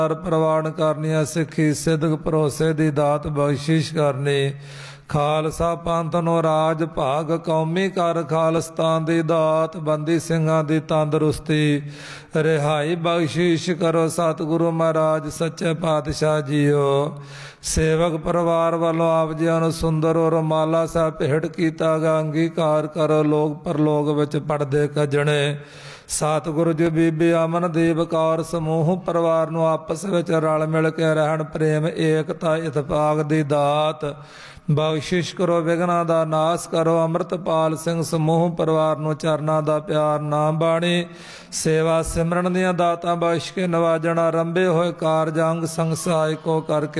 ਪ੍ਰਵਾਨ ਕਰਨੀਆਂ, ਸਿੱਖੀ ਸਿੱਧਕ ਭਰੋਸੇ ਦੀ ਦਾਤ ਬਖਸ਼ਿਸ਼ ਕਰਨੀ। ਖਾਲਸਾ ਪੰਥ ਨੂੰ ਰਾਜ ਭਾਗ, ਕੌਮੀ ਕਰ ਖਾਲਸਤਾਨ ਦੀ ਦਾਤ, ਬੰਦੀ ਸਿੰਘਾਂ ਦੀ ਤੰਦਰੁਸਤੀ, ਰਿਹਾਈ ਬਖਸ਼ਿਸ਼ ਕਰੋ ਸਤਿਗੁਰੂ ਮਹਾਰਾਜ ਸੱਚੇ ਪਾਤਸ਼ਾਹ ਜੀਓ। ਸੇਵਕ ਪਰਿਵਾਰ ਵੱਲੋਂ ਆਪ ਜੀਆਂ ਨੂੰ ਸੁੰਦਰ ਔਰ ਮਾਲਾ ਸਾਹਿਬ ਭੇਟ ਕੀਤਾ ਗਾ, ਅੰਗੀਕਾਰ ਕਰੋ ਲੋਕ ਪਰਲੋਕ ਵਿੱਚ ਪੜਦੇ ਕੱਜਣੇ। ਸਤਿਗੁਰੂ ਜੀ ਬੀਬੀ ਅਮਨਦੀਪ ਕੌਰ ਸਮੂਹ ਪਰਿਵਾਰ ਨੂੰ ਆਪਸ ਵਿੱਚ ਰਲ ਮਿਲ ਕੇ ਰਹਿਣ, ਪ੍ਰੇਮ ਏਕਤਾ ਇਤਫਾਕ ਦੀ ਦਾਤ ਬਖਸ਼ਿਸ਼ ਕਰੋ, ਵਿਘਨਾਂ ਦਾ ਨਾਸ ਕਰੋ। ਅੰਮ੍ਰਿਤਪਾਲ ਸਿੰਘ ਸਮੂਹ ਪਰਿਵਾਰ ਨੂੰ ਚਰਨਾਂ ਦਾ ਪਿਆਰ, ਨਾਮ ਬਾਣੀ ਸੇਵਾ ਸਿਮਰਨ ਦੀਆਂ ਦਾਤਾਂ ਬਖਸ਼ ਕੇ ਨਵਾਜਣਾ। ਰੰਭੇ ਹੋਏ ਕਾਰਜ ਅੰਗ ਸੰਗ ਸਹਾਇਕੋ ਕਰਕੇ